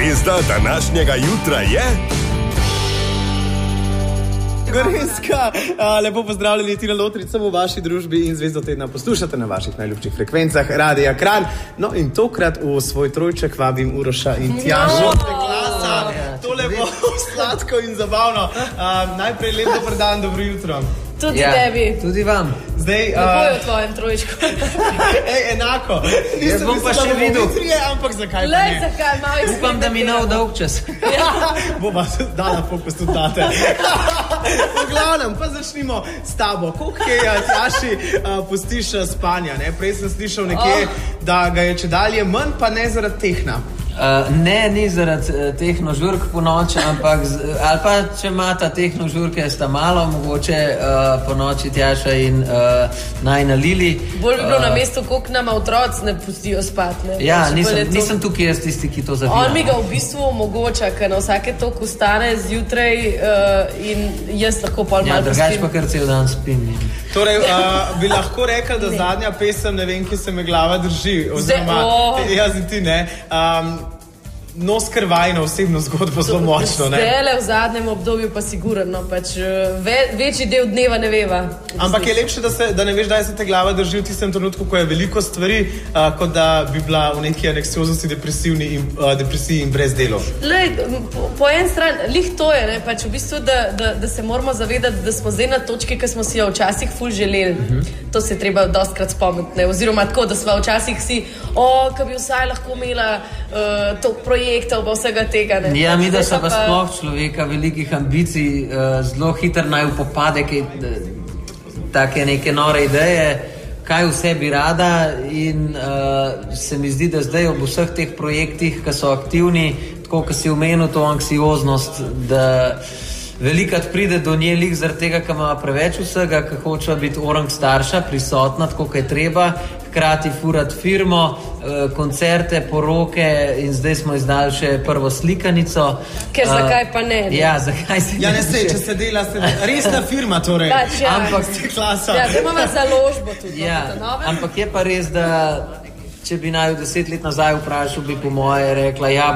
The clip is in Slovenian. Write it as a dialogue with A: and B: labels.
A: Zvezda današnjega jutra je...
B: Gorenjska, lepo pozdravljeni, Tina Lotrič, sem v vaši družbi in Zvezdo tedna poslušate na vaših najljubših frekvencah Radia Kranj. No in tokrat v svoj trojček vabim Uroša in Tjašo. Tole bo sladko in zabavno. Najprej lep dober dan, dobro jutro.
C: Tudi tebi.
D: Tudi vam.
B: Zdaj,
C: kako je v tvojem trojčku?
B: Enako.
D: Jaz bom pa še videl.
B: Ampak zakaj pa
C: Lej,
B: ne?
C: zakaj, malo je
D: Upam, da mi nov dolg čas.
B: Bova dala fokus tudi date. V glavnem, pa začnimo s tabo. Koliko je Tjaši pustiš spanja? Ne? Prej sem slišal nekje, da ga je čedalje manj, pa ne zaradi tehna.
D: Ne, ni zaradi tehnožurk po noči, ampak ali pa če imata tehnožurke, sta malo, mogoče po noči Tjaša in najna Lili.
C: Bolj bi bilo na mestu, koliko nama otroci ne pustijo spati. Ne?
D: Ja, nisem tukaj jaz tisti, ki to zavira.
C: On mi ga v bistvu omogoča, ker na vsake toliko ustane zjutraj in jaz lahko pol malo pospim.
D: Drugač pa kar cel dan spim.
B: Torej, bi lahko rekel, da zadnja pesem, ne vem, ki se me glava drži, oziroma jaz in ti ne, nos krvajno osebno zgodbo zelo močno, ne?
C: Zdajle v zadnjem obdobju pa sigurno, pač večji del dneva ne veva.
B: Ampak je lepše, da ne veš, da se te glava drži v tistem trenutku, ko je veliko stvari, kot da bi bila v neki anksioznosti, depresiji in brez delo.
C: Lej, po en strani, lih to je, ne, pač v bistvu, da se moramo zavedati, da smo zdaj na točki, ki smo si jo včasih ful želeli. To se je treba dostkrat spomniti, ne, oziroma tako, da smo včasih si, ko bi vsaj lahko imela toliko projektov, pa vsega tega, ne.
D: Ja, mi da so pa sploh človeka velikih ambicij, zelo hitro naj upopade take neke nore ideje, kaj vse bi rada in se mi zdi, da zdaj ob vseh teh projektih, ki so aktivni, tako, ki si omenil to anksioznost, da velikrat pride do nje lik zaradi tega, ker ima preveč vsega, ker hoče biti orang starša, prisotna, tako, kaj treba, hkrati furati firmo, koncerte, poroke in zdaj smo izdali še prvo slikanico.
C: Ker zakaj pa ne?
D: Ja, zakaj se
B: ja, ne sej, če se dela, resna firma torej.
C: Pač, ja.
B: Ampak klasa.
C: Ja, da imamo založbo tudi.
D: Ja, ampak je pa res, da če bi naj 10 let nazaj vprašal, bi po moje rekla, ja,